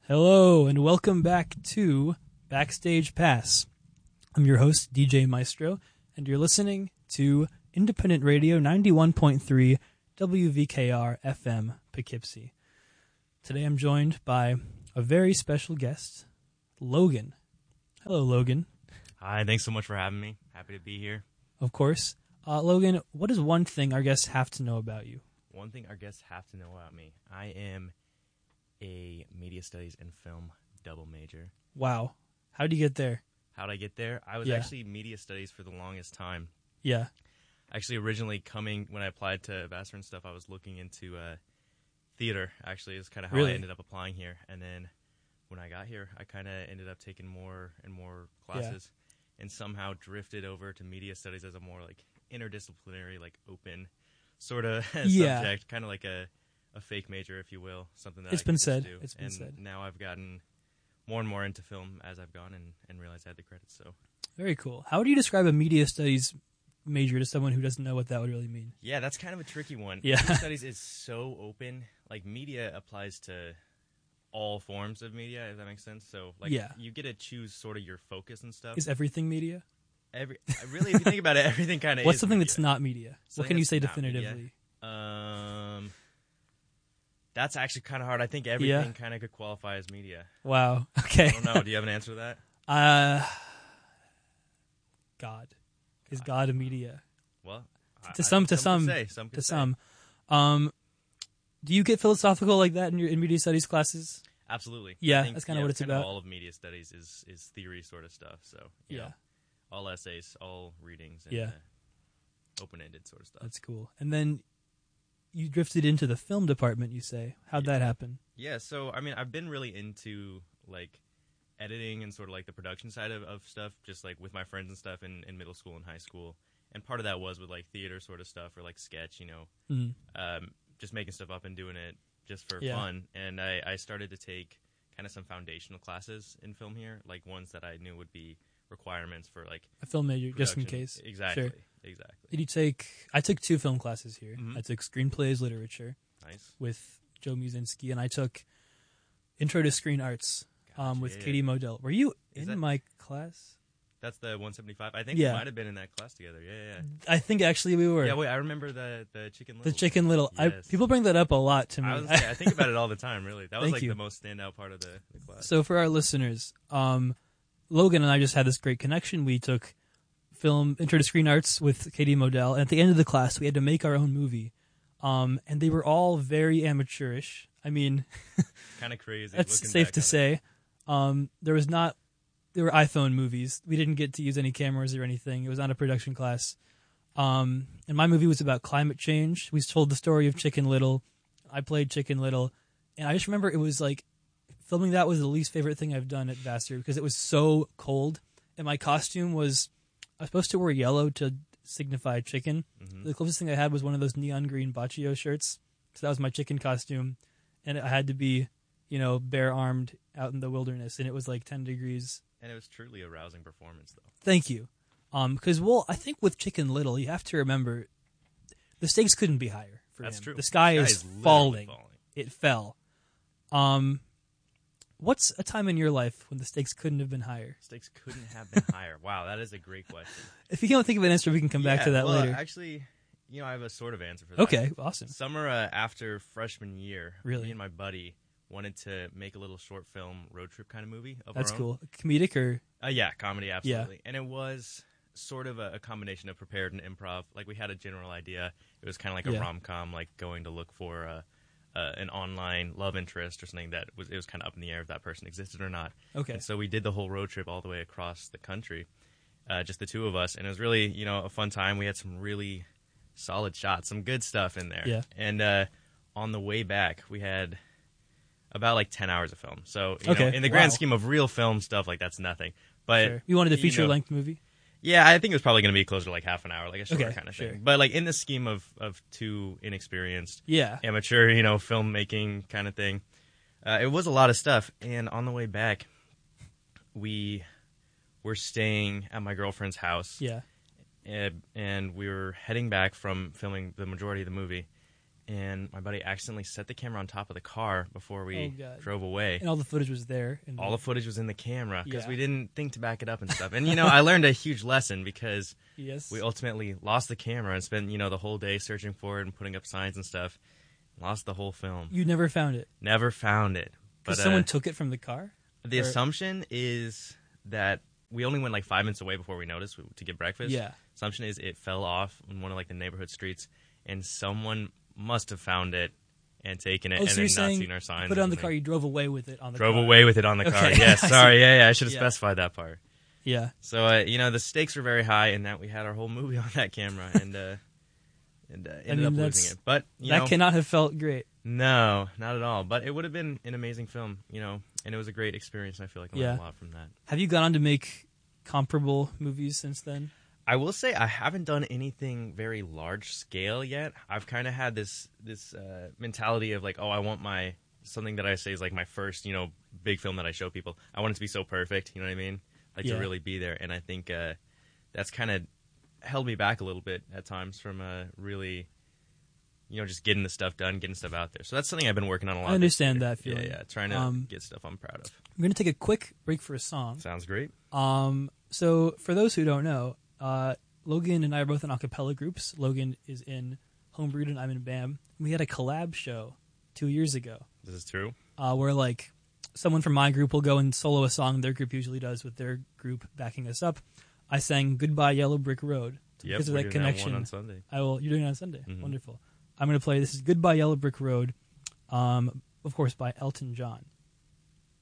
Hello, and welcome back to Backstage Pass. I'm your host, DJ Maestro, and you're listening to Independent Radio 91.3 WVKR FM Poughkeepsie. Today I'm joined by a very special guest, Logan. Hello, Logan. Hi, thanks so much for having me. Happy to be here. Of course. Logan, what is one thing our guests have to know about you? One thing our guests have to know about me. I am a media studies and film double major. Wow. How did you get there? How did I get there? I was actually media studies for the longest time. Yeah. Actually, originally when I applied to Vassar and stuff, I was looking into theater, actually, is kind of how I ended up applying here. And then when I got here, I kind of ended up taking more and more classes and somehow drifted over to media studies as a more like interdisciplinary, like open sort of subject, kind of like a fake major, if you will, something that It's been said. Now I've gotten more and more into film as I've gone and realized I had the credits. So very cool. How would you describe a media studies major to someone who doesn't know what that would really mean? Yeah, that's kind of a tricky one. Yeah. Media studies is so open. Like, media applies to all forms of media, if that makes sense. So, like, you get to choose sort of your focus and stuff. Is everything media? Really, if you think about it, everything kind of What's is something media. that's not media? What can you say definitively? That's actually kind of hard. I think everything kind of could qualify as media. Wow. Okay. I don't know. Do you have an answer to that? God. Is God a media? Well, to some. Do you get philosophical like that in media studies classes? Absolutely. Yeah, I think, that's kind of what it's about. All of media studies is theory sort of stuff. So you know, all essays, all readings, and open-ended sort of stuff. That's cool. And then you drifted into the film department, you say. How'd that happen? Yeah, so, I mean, I've been really into, like, editing and sort of, like, the production side of stuff, just, like, with my friends and stuff in middle school and high school. And part of that was with, like, theater sort of stuff or, like, sketch, you know, just making stuff up and doing it just for fun. And I started to take kind of some foundational classes in film here, like ones that I knew would be requirements for, like, a film major, production. just in case. Exactly. Sure. Exactly. Did you take? I took 2 film classes here. Mm-hmm. I took screenplays literature, nice, with Joe Musinski, and I took intro to screen arts with Katie Modell. Were you in my class? That's the 175. I think we might have been in that class together. Yeah. I think actually we were. Yeah, wait, I remember the Chicken Little. The Chicken Little. Yes. People bring that up a lot to me. I think about it all the time, really. That was like the most standout part of the class. So for our listeners, Logan and I just had this great connection. We took film intro to screen arts with Katie Modell, and at the end of the class we had to make our own movie, and they were all very amateurish. I mean, kind of crazy. That's safe to say. There were iPhone movies. We didn't get to use any cameras or anything. It was not a production class. And my movie was about climate change. We told the story of Chicken Little. I played Chicken Little, and I just remember it was like filming that was the least favorite thing I've done at Vassar because it was so cold, and my costume was. I was supposed to wear yellow to signify chicken. Mm-hmm. The closest thing I had was one of those neon green Baccio shirts. So that was my chicken costume. And it had to be, bare-armed out in the wilderness. And it was like 10 degrees. And it was truly a rousing performance, though. Thank you. Because, I think with Chicken Little, you have to remember the stakes couldn't be higher for him. That's true. The sky is falling. It fell. What's a time in your life when the stakes couldn't have been higher? Stakes couldn't have been higher. Wow, that is a great question. If you can't think of an answer, we can come back to that later. Actually, I have a sort of answer for that. Okay, awesome. Summer after freshman year, really? Me and my buddy wanted to make a little short film road trip kind of movie of That's our own. Cool. Comedic or? Yeah, comedy, absolutely. Yeah. And it was sort of a combination of prepared and improv. Like, we had a general idea. It was kind of like a rom-com, like going to look for an online love interest or something that it was kind of up in the air if that person existed or not. Okay. And so we did the whole road trip all the way across the country, just the two of us, and it was really, a fun time. We had some really solid shots, some good stuff in there. Yeah. And on the way back, we had about like 10 hours of film. So, in the grand scheme of real film stuff, like, that's nothing. But sure. You wanted a feature-length movie? Yeah, I think it was probably going to be closer to like half an hour, like a short kind of thing. But like in the scheme of two inexperienced, amateur, filmmaking kind of thing, it was a lot of stuff. And on the way back, we were staying at my girlfriend's house. Yeah. And we were heading back from filming the majority of the movie. and my buddy accidentally set the camera on top of the car before we Oh, God. drove away. And all the footage was there. And All the footage was in the camera because Yeah. we didn't think to back it up and stuff. And, I learned a huge lesson because yes. we ultimately lost the camera and spent, the whole day searching for it and putting up signs and stuff. Lost the whole film. You never found it. Never found it. But Because someone took it from the car? the or- assumption is that we only went like 5 minutes away before we noticed to get breakfast. Yeah. Assumption is it fell off in one of like the neighborhood streets, and someone must have found it and taken it, Oh, and so then you're not saying seen our signs. put it or on the something. car, you drove away with it on the Drove car. away with it on the car. Okay. Yes, I see. sorry. Yeah, I should have Yeah. specified that part. Yeah. So the stakes were very high, and that we had our whole movie on that camera, and ended up losing it. But that cannot have felt great. no, not at all. But it would have been an amazing film, and it was a great experience. And I feel like I learned Yeah. a lot from that. Have you gone on to make comparable movies since then? I will say I haven't done anything very large scale yet. I've kind of had this mentality of like, I want something that I say is like my first, big film that I show people. I want it to be so perfect, you know what I mean? Like Yeah. to really be there. And I think that's kind of held me back a little bit at times from really, just getting the stuff done, getting stuff out there. So that's something I've been working on a lot. I understand this year. that feeling. Yeah, trying to get stuff I'm proud of. I'm going to take a quick break for a song. Sounds great. So for those who don't know, Logan and I are both in a cappella groups. Logan is in Homebrewed and I'm in BAM. We had a collab show 2 years ago This is true. where like someone from my group will go and solo a song their group usually does with their group backing us up. I sang Goodbye Yellow Brick Road. Yep, because of we're that doing that connection. one on Sunday. You're doing it on Sunday. Mhm. Wonderful. I'm going to play, this is Goodbye Yellow Brick Road, of course by Elton John.